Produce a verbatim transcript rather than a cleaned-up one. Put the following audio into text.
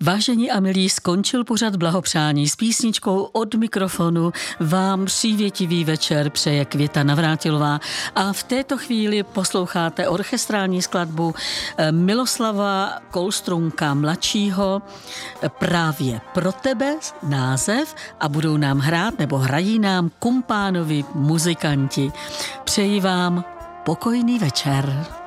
Vážení a milí, skončil pořad blahopřání s písničkou od mikrofonu. Vám přívětivý večer přeje Květa Navrátilová a v této chvíli posloucháte orchestrální skladbu Miloslava Kolstrunka mladšího Právě pro tebe název a budou nám hrát nebo hrají nám Kumpánovi muzikanti. Přeji vám pokojný večer.